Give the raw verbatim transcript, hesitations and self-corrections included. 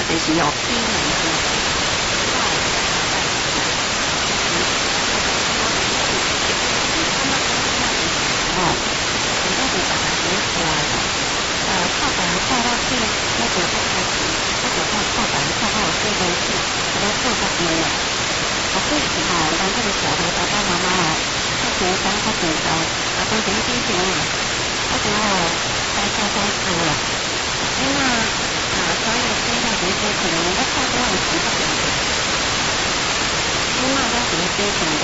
就是哦，基本上。哦，你那是把它写出来的。呃，靠白靠到去，那个就开始，那个靠靠白靠到这边去，给它做个结了。我自己哈，当这个小孩爸爸妈妈哦，他紧张，他紧张，啊，都挺心情啊。我觉得哦，该做该做了。因为啊，所有现在这些可能我看多了几个人，因为都是非常的。